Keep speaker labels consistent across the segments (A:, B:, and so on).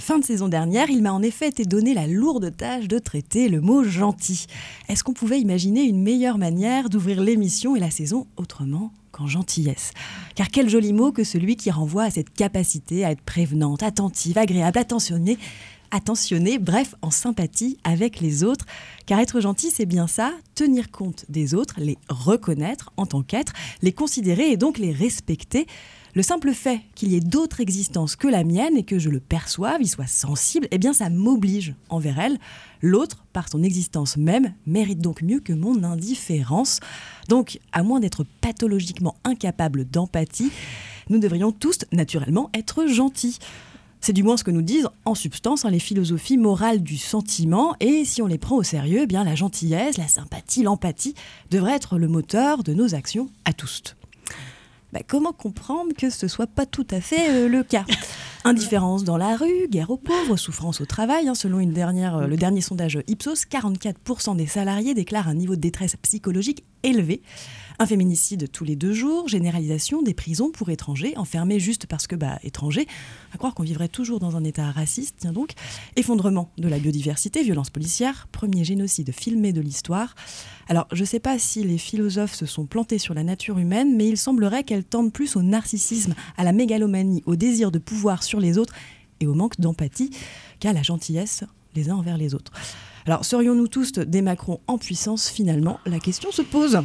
A: fin de saison dernière, il m'a en effet été donné la lourde tâche de traiter le mot gentil. Est-ce qu'on pouvait imaginer une meilleure manière d'ouvrir l'émission et la saison autrement qu'en gentillesse ? Car quel joli mot que celui qui renvoie à cette capacité à être prévenante, attentive, agréable, attentionnée, bref, en sympathie avec les autres. Car être gentil, c'est bien ça, tenir compte des autres, les reconnaître en tant qu'être, les considérer et donc les respecter. Le simple fait qu'il y ait d'autres existences que la mienne et que je le perçoive, y soit sensible, eh bien ça m'oblige envers elle. L'autre, par son existence même, mérite donc mieux que mon indifférence. Donc, à moins d'être pathologiquement incapables d'empathie, nous devrions tous, naturellement, être gentils. C'est du moins ce que nous disent en substance les philosophies morales du sentiment. Et si on les prend au sérieux, eh bien la gentillesse, la sympathie, l'empathie devraient être le moteur de nos actions à tous. Comment comprendre que ce ne soit pas tout à fait le cas ? Indifférence dans la rue, guerre aux pauvres, souffrance au travail. Selon le dernier sondage Ipsos, 44% des salariés déclarent un niveau de détresse psychologique élevé. Un féminicide tous les 2 jours, généralisation des prisons pour étrangers, enfermés juste parce que, étrangers, à croire qu'on vivrait toujours dans un état raciste, tiens donc. Effondrement de la biodiversité, violence policière, premier génocide filmé de l'histoire. Alors, je ne sais pas si les philosophes se sont plantés sur la nature humaine, mais il semblerait qu'elle tende plus au narcissisme, à la mégalomanie, au désir de pouvoir sur les autres et au manque d'empathie qu'à la gentillesse les uns envers les autres. Alors, serions-nous tous des Macron en puissance, finalement ? La question se pose.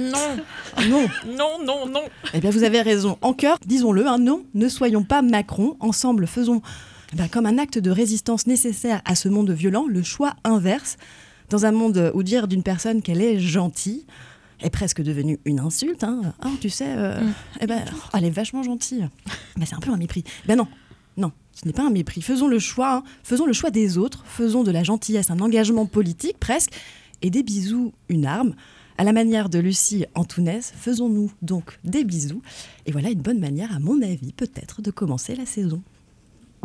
B: Non.
A: Eh bien, vous avez raison. En cœur, disons-le, non, ne soyons pas Macron. Ensemble, faisons comme un acte de résistance nécessaire à ce monde violent, le choix inverse. Dans un monde où dire d'une personne qu'elle est gentille est presque devenu une insulte. Tu sais, elle est vachement gentille. C'est un peu un mépris. Non, ce n'est pas un mépris. Faisons le choix des autres. Faisons de la gentillesse un engagement politique, presque. Et des bisous, une arme. À la manière de Lucie Antounès, faisons-nous donc des bisous. Et voilà une bonne manière, à mon avis, peut-être, de commencer la saison.